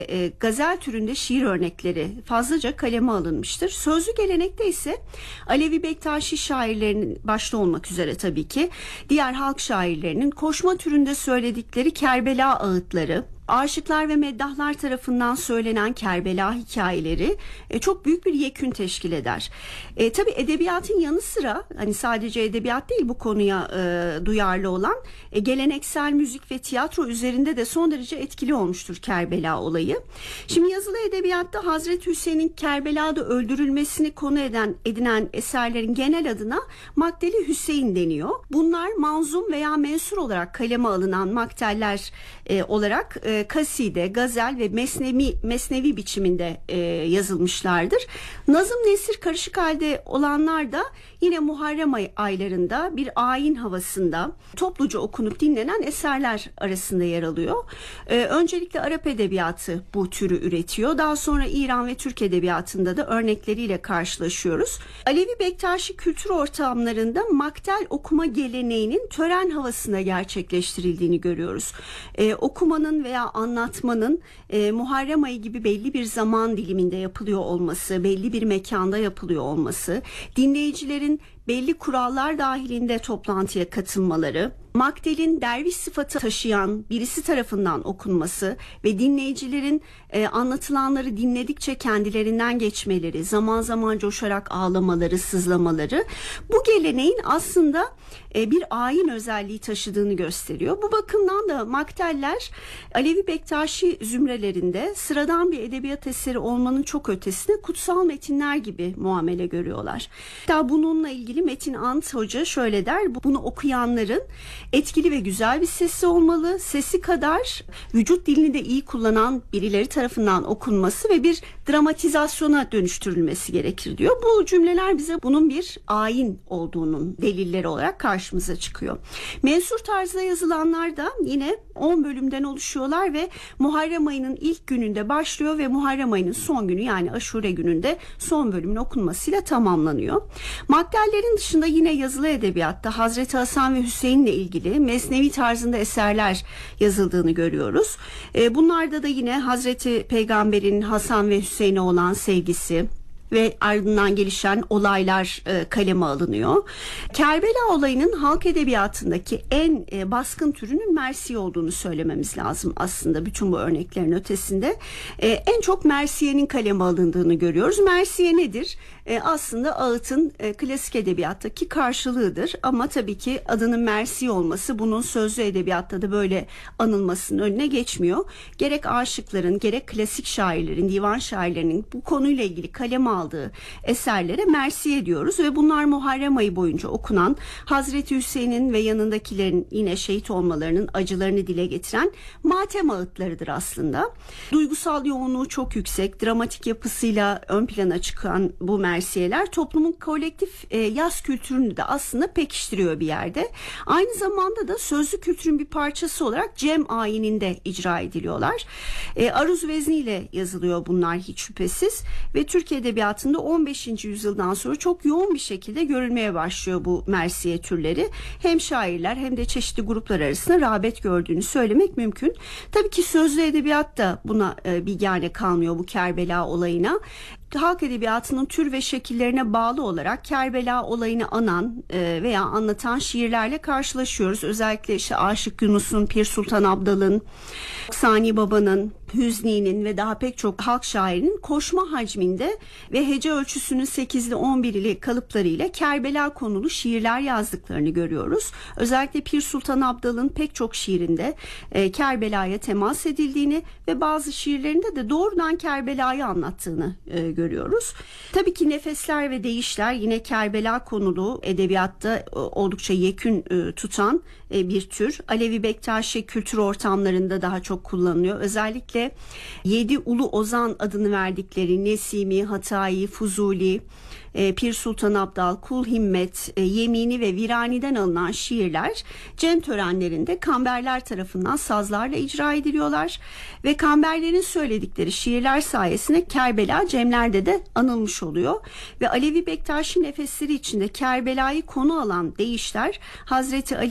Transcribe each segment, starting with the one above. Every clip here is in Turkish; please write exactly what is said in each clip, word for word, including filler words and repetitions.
e, gazel türünde şiir örnekleri fazlaca kaleme alınmıştır. Sözlü gelenekte ise Alevi Bektaşi şairlerinin başta olmak üzere tabii ki diğer halk şairlerinin koşma türünde söyledikleri Kerbela ağıtları, aşıklar ve meddahlar tarafından söylenen Kerbela hikayeleri e, çok büyük bir yekün teşkil eder. E, tabii edebiyatın yanı sıra, hani sadece edebiyat değil bu konuya e, duyarlı olan, e, geleneksel müzik ve tiyatro üzerinde de son derece etkili olmuştur Kerbela olayı. Şimdi yazılı edebiyatta Hazreti Hüseyin'in Kerbela'da öldürülmesini konu eden edinen eserlerin genel adına Maktel-i Hüseyin deniyor. Bunlar manzum veya mensur olarak kaleme alınan makteller e, olarak e, kaside, gazel ve mesnevi, mesnevi biçiminde e, yazılmışlardır. Nazım nesir karışık halde olanlar da yine Muharrem ay aylarında bir ayin havasında topluca okunup dinlenen eserler arasında yer alıyor. E, öncelikle Arap edebiyatı bu türü üretiyor. Daha sonra İran ve Türk edebiyatında da örnekleriyle karşılaşıyoruz. Alevi Bektaşi kültür ortamlarında maktel okuma geleneğinin tören havasında gerçekleştirildiğini görüyoruz. E, okumanın veya anlatmanın e, Muharrem ayı gibi belli bir zaman diliminde yapılıyor olması, belli bir mekanda yapılıyor olması, dinleyicilerin belli kurallar dahilinde toplantıya katılmaları, maktelin derviş sıfatı taşıyan birisi tarafından okunması ve dinleyicilerin e, anlatılanları dinledikçe kendilerinden geçmeleri, zaman zaman coşarak ağlamaları, sızlamaları bu geleneğin aslında e, bir ayin özelliği taşıdığını gösteriyor. Bu bakımdan da makteller Alevi Bektaşi zümrelerinde sıradan bir edebiyat eseri olmanın çok ötesine kutsal metinler gibi muamele görüyorlar. Hatta bununla ilgili Metin Ant Hoca şöyle der: bunu okuyanların etkili ve güzel bir sesi olmalı, sesi kadar vücut dilini de iyi kullanan birileri tarafından okunması ve bir dramatizasyona dönüştürülmesi gerekir diyor. Bu cümleler bize bunun bir ayin olduğunun delilleri olarak karşımıza çıkıyor. Mensur tarzda yazılanlar da yine on bölümden oluşuyorlar ve Muharrem ayının ilk gününde başlıyor ve Muharrem ayının son günü, yani Aşure gününde son bölümün okunmasıyla tamamlanıyor. Maktellerin dışında yine yazılı edebiyatta Hazreti Hasan ve Hüseyin'le ilgili mesnevi tarzında eserler yazıldığını görüyoruz. Bunlarda da yine Hazreti Peygamber'in Hasan ve Hüseyin'e olan sevgisi ve ardından gelişen olaylar e, kaleme alınıyor. Kerbela olayının halk edebiyatındaki en e, baskın türünün Mersiye olduğunu söylememiz lazım aslında bütün bu örneklerin ötesinde. E, en çok Mersiye'nin kaleme alındığını görüyoruz. Mersiye nedir? E, aslında ağıtın e, klasik edebiyattaki karşılığıdır ama tabii ki adının Mersiye olması bunun sözlü edebiyatta da böyle anılmasının önüne geçmiyor. Gerek aşıkların, gerek klasik şairlerin, divan şairlerinin bu konuyla ilgili kaleme aldığı eserlere Mersiye diyoruz ve bunlar Muharrem ayı boyunca okunan, Hazreti Hüseyin'in ve yanındakilerin yine şehit olmalarının acılarını dile getiren matem ağıtlarıdır aslında. Duygusal yoğunluğu çok yüksek, dramatik yapısıyla ön plana çıkan bu Mersiyeler toplumun kolektif e, yaz kültürünü de aslında pekiştiriyor bir yerde. Aynı zamanda da sözlü kültürün bir parçası olarak cem ayininde icra ediliyorlar. E, aruz vezniyle yazılıyor bunlar hiç şüphesiz ve Türk edebiyatında on beşinci yüzyıldan sonra çok yoğun bir şekilde görülmeye başlıyor bu Mersiye türleri. Hem şairler hem de çeşitli gruplar arasında rağbet gördüğünü söylemek mümkün. Tabii ki sözlü edebiyat da buna e, bigane kalmıyor bu Kerbela olayına. Halk edebiyatının tür ve şekillerine bağlı olarak Kerbela olayını anan e, veya anlatan şiirlerle karşılaşıyoruz. Özellikle işte Aşık Yunus'un, Pir Sultan Abdal'ın, Sani Baba'nın, Hüzni'nin ve daha pek çok halk şairinin koşma hacminde ve hece ölçüsünün sekizli on birli kalıplarıyla Kerbela konulu şiirler yazdıklarını görüyoruz. Özellikle Pir Sultan Abdal'ın pek çok şiirinde e, Kerbela'ya temas edildiğini ve bazı şiirlerinde de doğrudan Kerbela'yı anlattığını e, görüyoruz. görüyoruz. Tabii ki nefesler ve deyişler yine Kerbela konulu edebiyatta oldukça yekün tutan bir tür. Alevi Bektaşi kültür ortamlarında daha çok kullanılıyor. Özellikle Yedi Ulu Ozan adını verdikleri Nesimi, Hatayi, Fuzuli, Pir Sultan Abdal, Kul Himmet, Yemini ve Virani'den alınan şiirler cem törenlerinde kamberler tarafından sazlarla icra ediliyorlar ve kamberlerin söyledikleri şiirler sayesinde Kerbela cemlerde de anılmış oluyor ve Alevi Bektaşi nefesleri içinde Kerbela'yı konu alan deyişler Hazreti Ali ve Ehli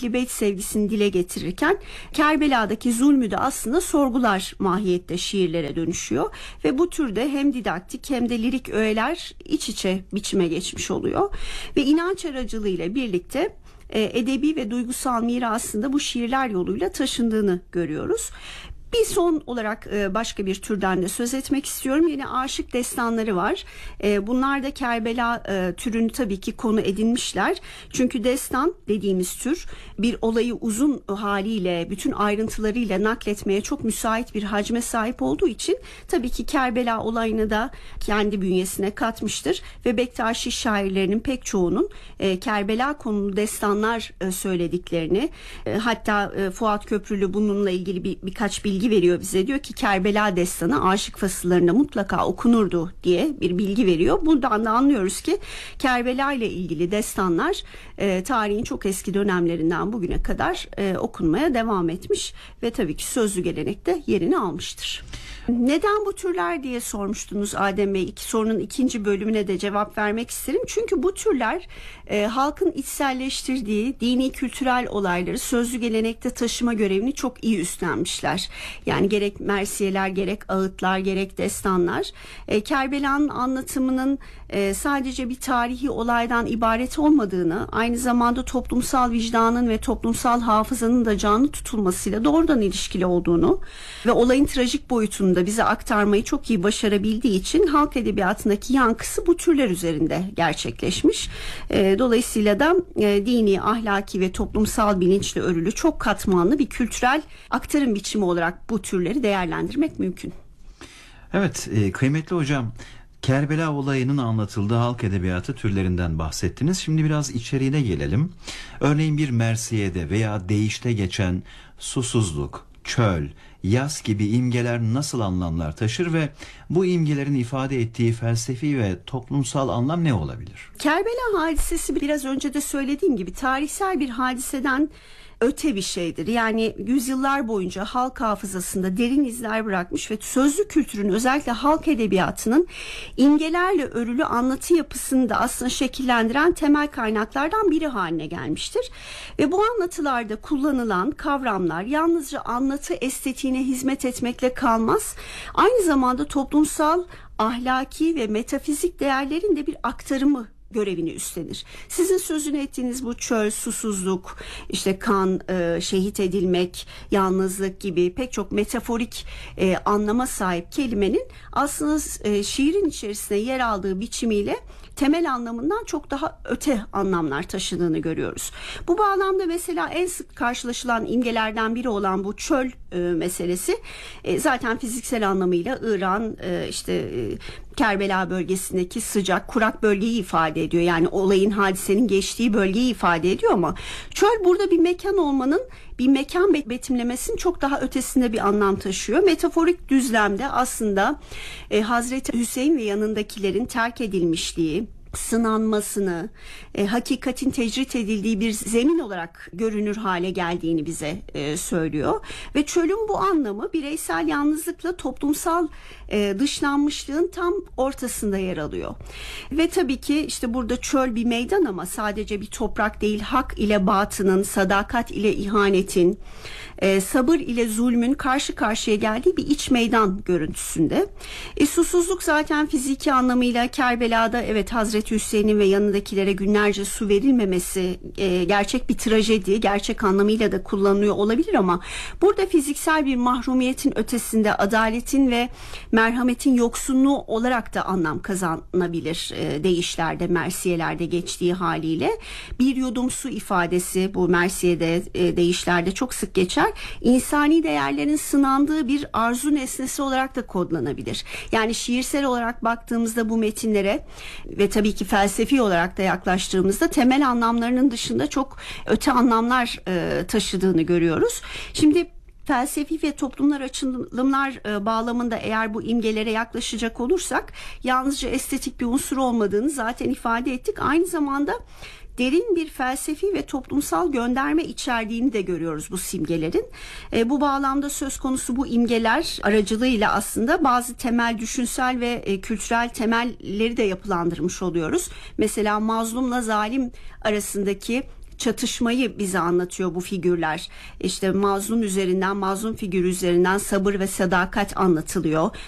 Ehl-i Beyt sevgisini dile getirirken Kerbela'daki zulmü de aslında sorgular mahiyette şiirlere dönüşüyor ve bu türde hem didaktik hem de lirik öğeler iç içe biçime geçmiş oluyor ve inanç aracılığıyla birlikte edebi ve duygusal mirasında bu şiirler yoluyla taşındığını görüyoruz. Bir son olarak başka bir türden de söz etmek istiyorum. Yine aşık destanları var. Bunlar da Kerbela türünü tabii ki konu edinmişler. Çünkü destan dediğimiz tür bir olayı uzun haliyle, bütün ayrıntılarıyla nakletmeye çok müsait bir hacme sahip olduğu için tabii ki Kerbela olayını da kendi bünyesine katmıştır. Ve Bektaşi şairlerinin pek çoğunun Kerbela konulu destanlar söylediklerini, hatta Fuat Köprülü bununla ilgili bir, birkaç bilgi veriyor bize. Diyor ki Kerbela destanı aşık fasıllarında mutlaka okunurdu diye bir bilgi veriyor. Buradan da anlıyoruz ki Kerbela ile ilgili destanlar e, tarihin çok eski dönemlerinden bugüne kadar e, okunmaya devam etmiş ve tabii ki sözlü gelenekte yerini almıştır. Neden bu türler diye sormuştunuz Adem Bey. İki sorunun ikinci bölümüne de cevap vermek isterim. Çünkü bu türler e, halkın içselleştirdiği dini kültürel olayları sözlü gelenekte taşıma görevini çok iyi üstlenmişler. Yani gerek mersiyeler, gerek ağıtlar, gerek destanlar. E, Kerbela'nın anlatımının e, sadece bir tarihi olaydan ibaret olmadığını, aynı zamanda toplumsal vicdanın ve toplumsal hafızanın da canlı tutulmasıyla doğrudan ilişkili olduğunu ve olayın trajik boyutunu da bize aktarmayı çok iyi başarabildiği için halk edebiyatındaki yankısı bu türler üzerinde gerçekleşmiş. E, dolayısıyla da e, dini, ahlaki ve toplumsal bilinçle örülü çok katmanlı bir kültürel aktarım biçimi olarak bu türleri değerlendirmek mümkün. Evet, e, kıymetli hocam, Kerbela olayının anlatıldığı halk edebiyatı türlerinden bahsettiniz. Şimdi biraz içeriğine gelelim. Örneğin bir mersiyede veya deyişte geçen susuzluk, çöl, yaz gibi imgeler nasıl anlamlar taşır ve bu imgelerin ifade ettiği felsefi ve toplumsal anlam ne olabilir? Kerbela hadisesi biraz önce de söylediğim gibi tarihsel bir hadiseden öte bir şeydir. Yani yüzyıllar boyunca halk hafızasında derin izler bırakmış ve sözlü kültürün, özellikle halk edebiyatının imgelerle örülü anlatı yapısını da aslında şekillendiren temel kaynaklardan biri haline gelmiştir. Ve bu anlatılarda kullanılan kavramlar yalnızca anlatı estetiğine hizmet etmekle kalmaz. Aynı zamanda toplumsal, ahlaki ve metafizik değerlerin de bir aktarımı görevini üstlenir. Sizin sözünü ettiğiniz bu çöl, susuzluk, işte kan, e, şehit edilmek, yalnızlık gibi pek çok metaforik e, anlama sahip kelimenin aslında e, şiirin içerisinde yer aldığı biçimiyle temel anlamından çok daha öte anlamlar taşıdığını görüyoruz. Bu bağlamda mesela en sık karşılaşılan imgelerden biri olan bu çöl e, meselesi e, zaten fiziksel anlamıyla İran, e, işte e, Kerbela bölgesindeki sıcak, kurak bölgeyi ifade ediyor. Yani olayın, hadisenin geçtiği bölgeyi ifade ediyor ama çöl burada bir mekan olmanın, bir mekan betimlemesinin çok daha ötesinde bir anlam taşıyor. Metaforik düzlemde aslında e, Hazreti Hüseyin ve yanındakilerin terk edilmişliği, sınanmasını, e, hakikatin tecrit edildiği bir zemin olarak görünür hale geldiğini bize e, söylüyor. Ve çölün bu anlamı bireysel yalnızlıkla toplumsal e, dışlanmışlığın tam ortasında yer alıyor. Ve tabii ki işte burada çöl bir meydan ama sadece bir toprak değil, hak ile batının, sadakat ile ihanetin, e, sabır ile zulmün karşı karşıya geldiği bir iç meydan görüntüsünde. E, susuzluk zaten fiziki anlamıyla Kerbela'da evet Hazreti Hüseyin'in ve yanındakilere günlerce su verilmemesi e, gerçek bir trajedi, gerçek anlamıyla da kullanılıyor olabilir ama burada fiziksel bir mahrumiyetin ötesinde adaletin ve merhametin yoksunluğu olarak da anlam kazanabilir e, deyişlerde, mersiyelerde geçtiği haliyle. Bir yudum su ifadesi bu mersiyede, e, deyişlerde çok sık geçer. İnsani değerlerin sınandığı bir arzu nesnesi olarak da kodlanabilir. Yani şiirsel olarak baktığımızda bu metinlere ve tabii ki felsefi olarak da yaklaştığımızda temel anlamlarının dışında çok öte anlamlar e, taşıdığını görüyoruz. Şimdi felsefi ve toplumlar açılımlar e, bağlamında eğer bu imgelere yaklaşacak olursak yalnızca estetik bir unsur olmadığını zaten ifade ettik. Aynı zamanda derin bir felsefi ve toplumsal gönderme içerdiğini de görüyoruz bu simgelerin. E, bu bağlamda söz konusu bu imgeler aracılığıyla aslında bazı temel düşünsel ve e, kültürel temelleri de yapılandırmış oluyoruz. Mesela mazlumla zalim arasındaki çatışmayı bize anlatıyor bu figürler. İşte mazlum üzerinden, mazlum figürü üzerinden sabır ve sadakat anlatılıyor.